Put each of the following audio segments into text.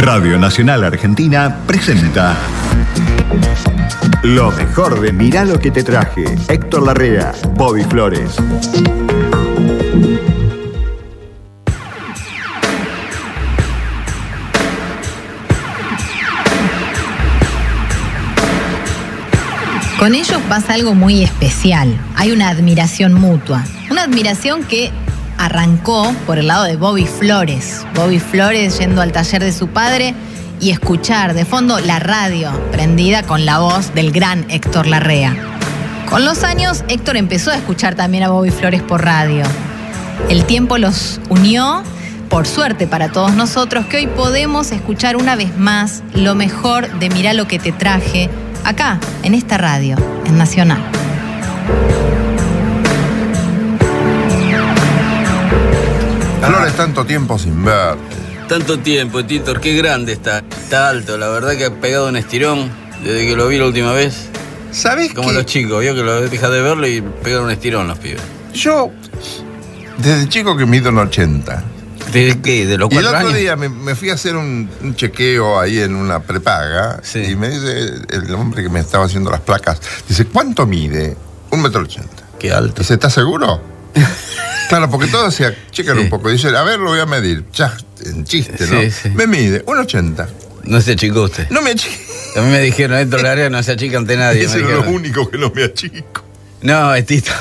Radio Nacional Argentina presenta lo mejor de Mirá lo que te traje. Héctor Larrea, Bobby Flores. Con ellos pasa algo muy especial. Hay una admiración mutua. Una admiración que arrancó por el lado de Bobby Flores. Bobby Flores yendo al taller de su padre y escuchar de fondo la radio prendida con la voz del gran Héctor Larrea. Con los años, Héctor empezó a escuchar también a Bobby Flores por radio. El tiempo los unió, por suerte para todos nosotros, que hoy podemos escuchar una vez más lo mejor de Mirá lo que te traje, acá, en esta radio, en Nacional. Flores, tanto tiempo sin ver. Tanto tiempo, Titor, qué grande está. Está alto, la verdad que ha pegado un estirón desde que lo vi la última vez. ¿Sabés Como qué? los chicos, vio que lo deja de verlo y pegan un estirón los pibes. Yo, desde chico que mido un 80. ¿De qué? ¿De los Y el 4 otro años? día me fui a hacer un chequeo ahí en una prepaga. Sí. Y me dice el hombre que me estaba haciendo las placas, dice, ¿cuánto mide? 1,80 m. Qué alto. Dice, ¿estás seguro? Claro, porque todos se achican Sí. un poco. Dice, a ver, lo voy a medir. Ya, en chiste, ¿no? Sí, sí. Me mide 1,80 m. No se achicó usted. No me achico. A mí me dijeron, Héctor Larrea no se achica ante nadie. Ese me es lo dijeron. único que no me achico. No, es Tito.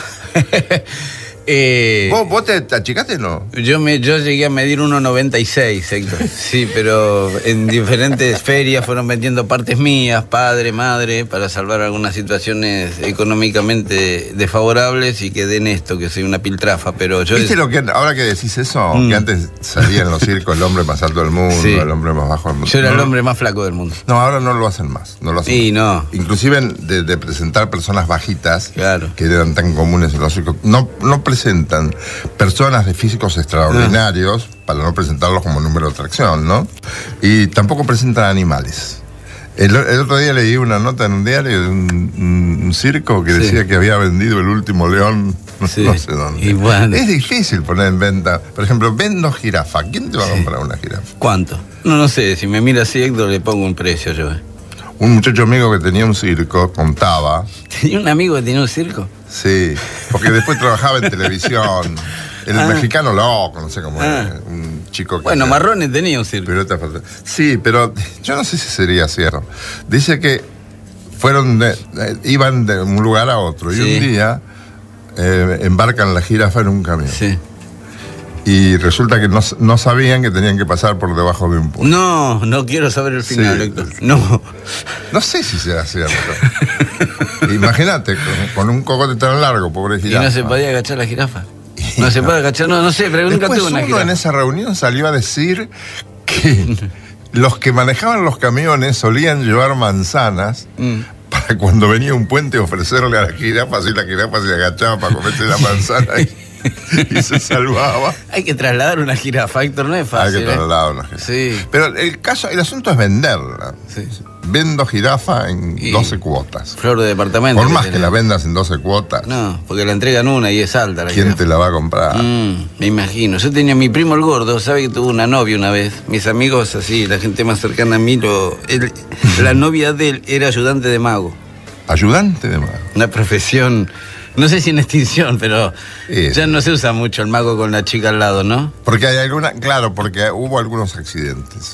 ¿Vos te achicaste o no? Yo llegué a medir 1,96, Héctor. Sí, pero en diferentes ferias fueron vendiendo partes mías, padre, madre, para salvar algunas situaciones económicamente desfavorables y quedé en esto, que soy una piltrafa, pero yo... ¿Viste lo que ahora que decís eso? Que antes salía en los circos el hombre más alto del mundo, Sí. el hombre más bajo del mundo. Yo era el No, hombre más flaco del mundo. No, ahora no lo hacen más. No lo hacen Sí, más. no. Inclusive de presentar personas bajitas, Claro. que eran tan comunes en los circos, no presentan personas de físicos extraordinarios para no presentarlos como número de atracción, ¿no? Y tampoco presentan animales. El otro día leí una nota en un diario de un circo que Sí. decía que había vendido el último león, Sí. no sé dónde. Y bueno. Es difícil poner en venta. Por ejemplo, vendo jirafa. ¿Quién te va a comprar una jirafa? ¿Cuánto? No sé, si me mira así, Héctor, le pongo un precio yo. Un muchacho amigo que tenía un circo contaba, ¿Tenía un amigo que tenía un circo? sí, porque después trabajaba en televisión. El Ah. mexicano loco, no sé cómo Ah. era, un chico que... Bueno, hacía Marrones tenía un circo. piruetas para- Sí, pero yo no sé si sería cierto. Dice que iban de un lugar a otro y Sí. un día embarcan la jirafa en un camión. Sí. Y resulta que no sabían que tenían que pasar por debajo de un puente. No quiero saber el final, Sí. Héctor. No. No sé si será cierto. Imagínate, con un cocote tan largo, pobre ¿Y jirafa. no se podía agachar la jirafa? No se puede agachar, no sé, pero nunca Después tuve una uno jirafa. en esa reunión salió a decir que los que manejaban los camiones solían llevar manzanas para cuando venía un puente ofrecerle a la jirafa, así la jirafa se agachaba para comerse la manzana y se salvaba. Hay que trasladar una jirafa, Héctor, no es Hay fácil. que trasladar una jirafa. Sí. Pero el asunto es venderla. Sí. Vendo jirafa en Y 12 cuotas. Flor de departamento. Por más que tenés. la vendas en 12 cuotas, No, porque la entregan una y es alta la ¿quién jirafa. te la va a comprar? Me imagino. Yo tenía a mi primo el gordo, sabe que tuvo una novia una vez. Mis amigos, así, la gente más cercana a mí, la novia de él era ayudante de mago. Ayudante de mago. Una profesión, no sé si en extinción, pero Sí. ya no se usa mucho el mago con la chica al lado, ¿no? Porque hay claro, porque hubo algunos accidentes.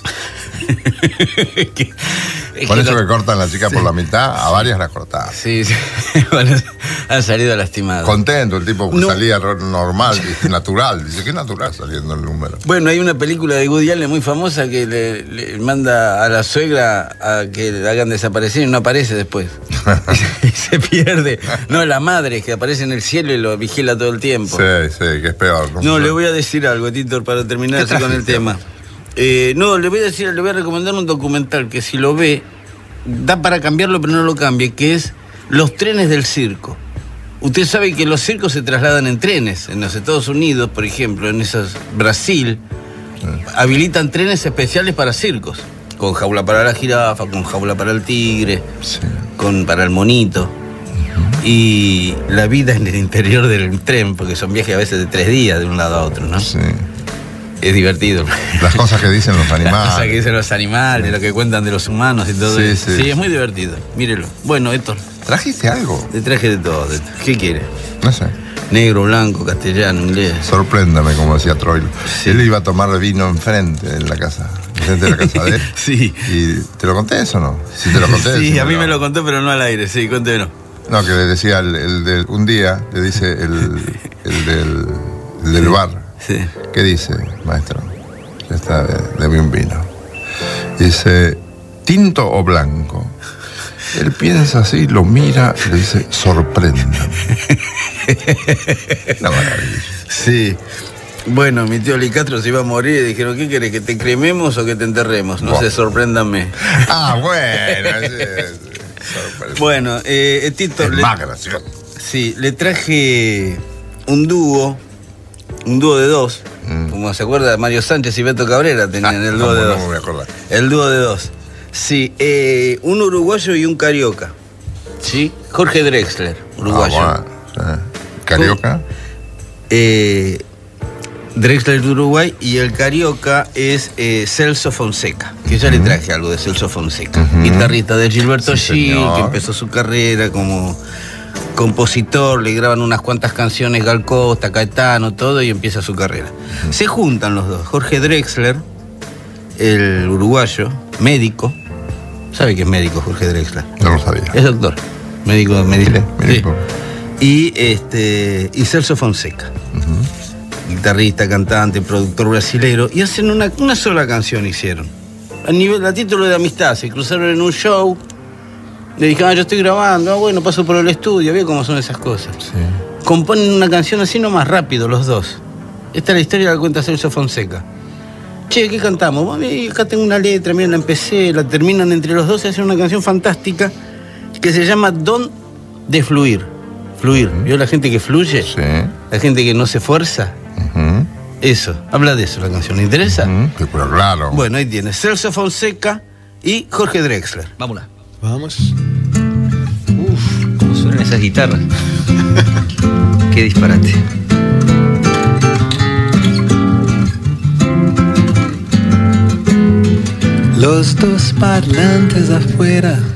Es Por que eso lo- que cortan la chica por la mitad, a varias las cortaban. Sí, sí. Bueno, han salido lastimados. Contento, el tipo que No. salía normal, y natural. Dice, qué natural saliendo el número. Bueno, hay una película de Woody Allen muy famosa que le manda a la suegra a que le hagan desaparecer y no aparece después. Y se pierde. No, la madre que aparece en el cielo y lo vigila todo el tiempo. Sí, que es peor. No, le voy a decir algo, Titor, para terminar ¿Qué así con el trajiste? tema. No, le voy a recomendar un documental que si lo ve, da para cambiarlo, pero no lo cambie, que es Los trenes del circo. Usted sabe que los circos se trasladan en trenes. En los Estados Unidos, por ejemplo, en Brasil, habilitan trenes especiales para circos. Con jaula para la jirafa, con jaula para el tigre, Sí. para el monito. Y la vida en el interior del tren, porque son viajes a veces de 3 días de un lado a otro, ¿no? Sí. Es divertido. Las cosas que dicen los Las animales. cosas que dicen los animales, lo que cuentan de los humanos y todo Sí, eso. sí. Sí, es muy divertido. Mírelo. Bueno, Héctor, ¿Trajiste algo? le traje de todo. ¿Qué quiere? No sé. Negro, blanco, castellano, inglés. Sorpréndame, como decía Troilo. Sí. Él iba a tomar vino enfrente de la casa. Enfrente de la casa de él. Sí. ¿Y te lo conté eso o no? Si te lo conté. Sí, a mí decímelo. me lo contó, pero no al aire. Sí, cuéntemelo. No, que le decía un día, le dice el del bar. Sí. ¿Qué dice, maestro? Ya está, deme un vino. Dice, ¿tinto o blanco? Él piensa así, lo mira y le dice, sorpréndame. Una maravilla. Sí. Bueno, mi tío Licastro se iba a morir y dijeron, ¿qué querés? ¿Que te crememos o que te enterremos? No Buah. sé, sorpréndame. Ah, bueno. Sorpréndame. Bueno, Tito, Es más gracioso. sí, le traje un dúo de dos. Como se acuerda, Mario Sánchez y Beto Cabrera tenían el dúo de dos. No me voy a acordar. El dúo de dos. Sí, un uruguayo y un carioca. ¿Sí? Jorge Drexler, uruguayo. Ah, bueno, sí. ¿Carioca? Drexler de Uruguay y el carioca es Celso Fonseca, que ya le traje algo de Celso Fonseca. Guitarrista de Gilberto Sí, Gil, señor. que empezó su carrera como compositor, le graban unas cuantas canciones Gal Costa, Caetano, todo, y empieza su carrera. Se juntan los dos. Jorge Drexler, el uruguayo, médico. ¿Sabe que es médico Jorge Drexler? No lo sabía. Es doctor. Médico de medicina. Médico. Sí. Y Celso Fonseca. Guitarrista, cantante, productor brasilero. Y hacen una sola canción hicieron. A título de amistad. Se cruzaron en un show. Le dijeron, yo estoy grabando. Ah, bueno, paso por el estudio. Ve cómo son esas cosas. Sí. Componen una canción así nomás rápido los dos. Esta es la historia que la cuenta Celso Fonseca. Che, ¿qué cantamos? Bueno, acá tengo una letra, mira, la empecé, la terminan entre los dos y hacen una canción fantástica que se llama Don de Fluir. Fluir. ¿Vio la gente que fluye? Sí. La gente que no se esfuerza. Ujú. Eso, habla de eso la canción. ¿Le interesa? Ujú. Sí, pero claro. Bueno, ahí tienes Celso Fonseca y Jorge Drexler. Vámonos. Vamos. Uf, cómo suenan esas guitarras. Qué disparate. Los dos parlantes afuera